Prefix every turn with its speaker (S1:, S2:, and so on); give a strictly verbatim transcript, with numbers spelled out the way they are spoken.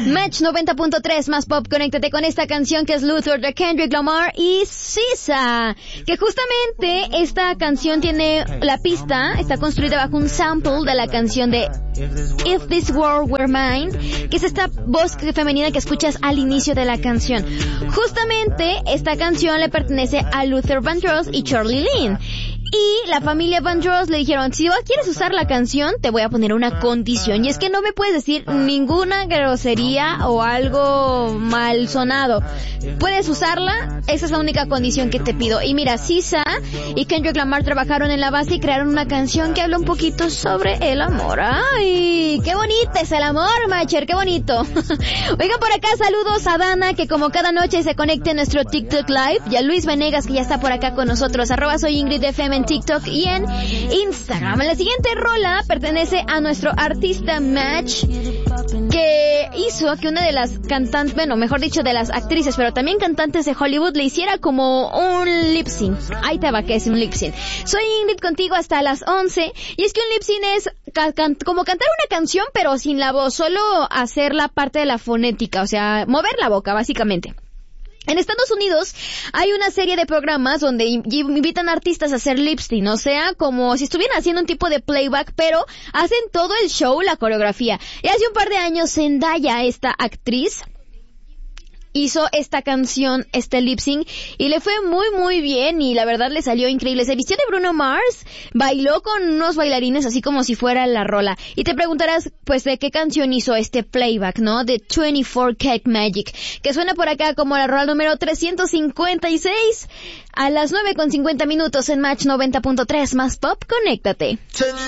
S1: Match noventa punto tres más pop, conéctate con esta canción que es Luther de Kendrick Lamar y S Z A, que justamente esta canción tiene la pista, está construida bajo un sample de la canción de If This World Were Mine, que es esta voz femenina que escuchas al inicio de la canción. Justamente esta canción le pertenece a Luther Vandross y Charlie Lynn. Y la familia Vandross le dijeron, si quieres usar la canción, te voy a poner una condición. Y es que no me puedes decir ninguna grosería o algo mal sonado. Puedes usarla, esa es la única condición que te pido. Y mira, S Z A y Kendrick Lamar trabajaron en la base y crearon una canción que habla un poquito sobre el amor. ¡Ay! ¡Qué bonito es el amor, Macher! ¡Qué bonito! Oigan, por acá saludos a Dana, que como cada noche se conecta en nuestro TikTok Live. Y a Luis Venegas, que ya está por acá con nosotros. Arroba soy Ingrid F M en TikTok y en Instagram. La siguiente rola pertenece a nuestro artista Match, que hizo que una de las cantantes, bueno, mejor dicho, de las actrices, pero también cantantes de Hollywood, le hiciera como un lip sync. Ahí te va, que es un lip sync. Soy Ingrid contigo hasta las once, y es que un lip sync es ca- can- como cantar una canción, pero sin la voz, solo hacer la parte de la fonética, o sea, mover la boca, básicamente. En Estados Unidos hay una serie de programas donde invitan a artistas a hacer lip sync, o sea, como si estuvieran haciendo un tipo de playback, pero hacen todo el show, la coreografía. Y hace un par de años Zendaya, esta actriz, hizo esta canción, este lip sync, y le fue muy muy bien, y la verdad le salió increíble. Se vistió de Bruno Mars, bailó con unos bailarines así como si fuera la rola. Y te preguntarás, pues, ¿de qué canción hizo este playback, no? De veinticuatro Karat Magic, que suena por acá como la rola número trescientos cincuenta y seis, a las nueve con cincuenta minutos en Match noventa punto tres más pop, conéctate.